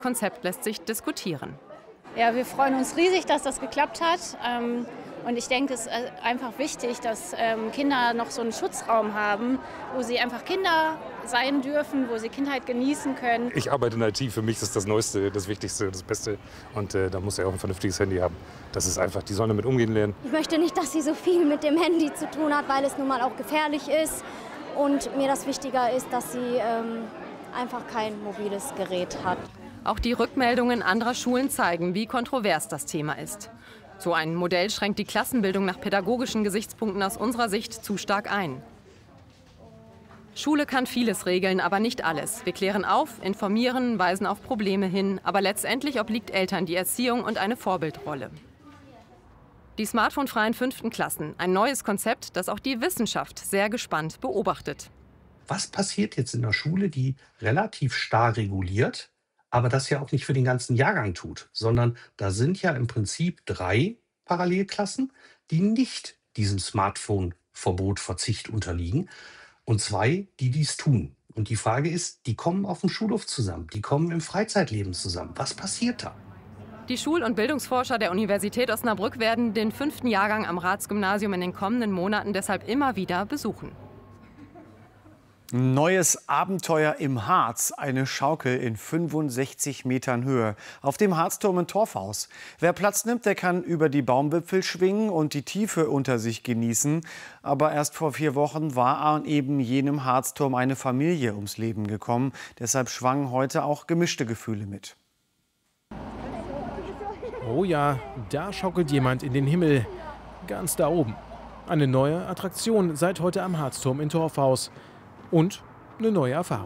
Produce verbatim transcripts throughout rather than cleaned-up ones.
Konzept lässt sich diskutieren. Ja, wir freuen uns riesig, dass das geklappt hat. Und ich denke, es ist einfach wichtig, dass Kinder noch so einen Schutzraum haben, wo sie einfach Kinder sein dürfen, wo sie Kindheit genießen können. Ich arbeite in I T, für mich ist das das Neueste, das Wichtigste, das Beste. Und äh, da muss er auch ein vernünftiges Handy haben. Das ist einfach, die sollen damit umgehen lernen. Ich möchte nicht, dass sie so viel mit dem Handy zu tun hat, weil es nun mal auch gefährlich ist. Und mir das wichtiger ist, dass sie ähm, einfach kein mobiles Gerät hat. Auch die Rückmeldungen anderer Schulen zeigen, wie kontrovers das Thema ist. So ein Modell schränkt die Klassenbildung nach pädagogischen Gesichtspunkten aus unserer Sicht zu stark ein. Schule kann vieles regeln, aber nicht alles. Wir klären auf, informieren, weisen auf Probleme hin. Aber letztendlich obliegt Eltern die Erziehung und eine Vorbildrolle. Die smartphonefreien fünften Klassen. Ein neues Konzept, das auch die Wissenschaft sehr gespannt beobachtet. Was passiert jetzt in der Schule, die relativ starr reguliert, aber das ja auch nicht für den ganzen Jahrgang tut, sondern da sind ja im Prinzip drei Parallelklassen, die nicht diesem Smartphone-Verbot, Verzicht unterliegen und zwei, die dies tun. Und die Frage ist, die kommen auf dem Schulhof zusammen, die kommen im Freizeitleben zusammen. Was passiert da? Die Schul- und Bildungsforscher der Universität Osnabrück werden den fünften Jahrgang am Ratsgymnasium in den kommenden Monaten deshalb immer wieder besuchen. Neues Abenteuer im Harz, eine Schaukel in fünfundsechzig Metern Höhe auf dem Harzturm in Torfhaus. Wer Platz nimmt, der kann über die Baumwipfel schwingen und die Tiefe unter sich genießen. Aber erst vor vier Wochen war an eben jenem Harzturm eine Familie ums Leben gekommen. Deshalb schwangen heute auch gemischte Gefühle mit. Oh ja, da schaukelt jemand in den Himmel, ganz da oben. Eine neue Attraktion seit heute am Harzturm in Torfhaus. Und eine neue Erfahrung.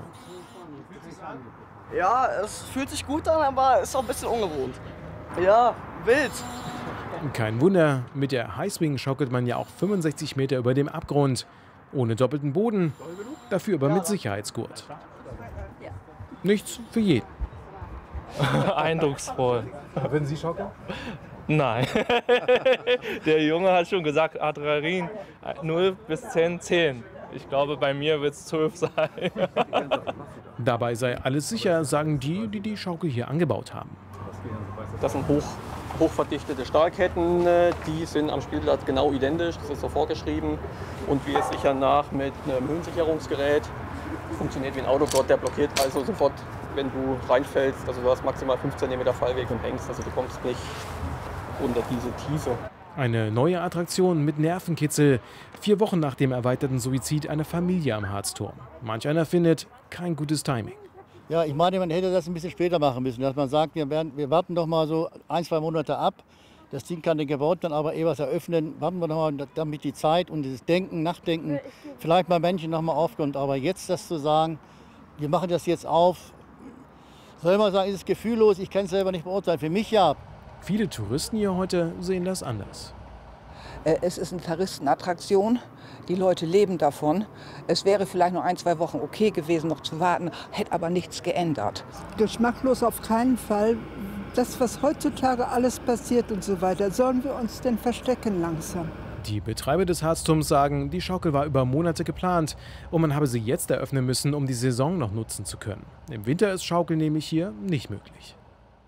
Ja, es fühlt sich gut an, aber ist auch ein bisschen ungewohnt. Ja, wild. Kein Wunder, mit der Highswing schaukelt man ja auch fünfundsechzig Meter über dem Abgrund. Ohne doppelten Boden, dafür aber mit Sicherheitsgurt. Nichts für jeden. Eindrucksvoll. Würden Sie schaukeln? Nein. Der Junge hat schon gesagt, Adrenalin null bis zehn, zehn. Ich glaube, bei mir wird es zwölf sein. Dabei sei alles sicher, sagen die, die die Schaukel hier angebaut haben. Das sind hoch, hochverdichtete Stahlketten, die sind am Spielplatz genau identisch, das ist so vorgeschrieben. Und wir sichern nach mit einem Höhensicherungsgerät. Funktioniert wie ein Autogott, der blockiert also sofort, wenn du reinfällst. Also du hast maximal fünf Zentimeter Fallweg und hängst, also du kommst nicht unter diese Tiefe. Eine neue Attraktion mit Nervenkitzel. Vier Wochen nach dem erweiterten Suizid einer Familie am Harzturm. Manch einer findet kein gutes Timing. Ja, ich meine, man hätte das ein bisschen später machen müssen. Dass man sagt, wir, werden, wir warten doch mal so ein, zwei Monate ab. Das Ding kann dann gebaut werden, aber ehe wir es eröffnen, warten wir noch mal, damit die Zeit und dieses Denken, Nachdenken vielleicht mal Menschen noch mal aufkommt. Aber jetzt das zu sagen, wir machen das jetzt auf, soll man sagen, ist es gefühllos. Ich kann es selber nicht beurteilen. Für mich ja. Viele Touristen hier heute sehen das anders. Es ist eine Touristenattraktion. Die Leute leben davon. Es wäre vielleicht noch ein, zwei Wochen okay gewesen, noch zu warten, hätte aber nichts geändert. Geschmacklos auf keinen Fall. Das, was heutzutage alles passiert und so weiter, sollen wir uns denn verstecken langsam? Die Betreiber des Harzturms sagen, die Schaukel war über Monate geplant und man habe sie jetzt eröffnen müssen, um die Saison noch nutzen zu können. Im Winter ist Schaukeln nämlich hier nicht möglich.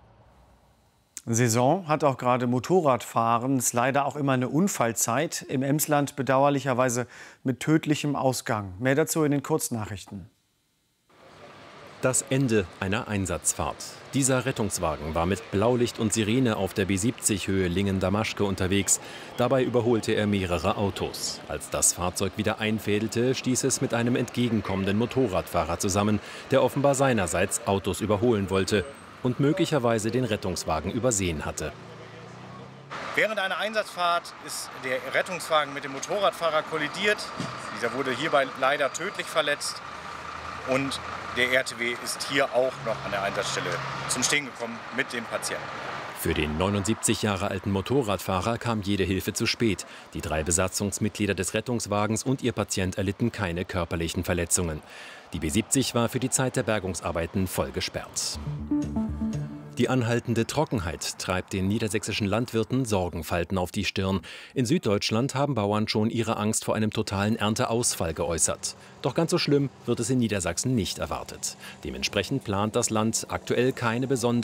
Saison hat auch gerade Motorradfahren. Ist leider auch immer eine Unfallzeit. Im Emsland bedauerlicherweise mit tödlichem Ausgang. Mehr dazu in den Kurznachrichten. Das Ende einer Einsatzfahrt. Dieser Rettungswagen war mit Blaulicht und Sirene auf der B siebzig Höhe Lingen-Damaschke unterwegs. Dabei überholte er mehrere Autos. Als das Fahrzeug wieder einfädelte, stieß es mit einem entgegenkommenden Motorradfahrer zusammen, der offenbar seinerseits Autos überholen wollte und möglicherweise den Rettungswagen übersehen hatte. Während einer Einsatzfahrt ist der Rettungswagen mit dem Motorradfahrer kollidiert. Dieser wurde hierbei leider tödlich verletzt. Und der R T W ist hier auch noch an der Einsatzstelle zum Stehen gekommen mit dem Patienten. Für den neunundsiebzig Jahre alten Motorradfahrer kam jede Hilfe zu spät. Die drei Besatzungsmitglieder des Rettungswagens und ihr Patient erlitten keine körperlichen Verletzungen. Die B siebzig war für die Zeit der Bergungsarbeiten voll gesperrt. Die anhaltende Trockenheit treibt den niedersächsischen Landwirten Sorgenfalten auf die Stirn. In Süddeutschland haben Bauern schon ihre Angst vor einem totalen Ernteausfall geäußert. Doch ganz so schlimm wird es in Niedersachsen nicht erwartet. Dementsprechend plant das Land aktuell keine besondere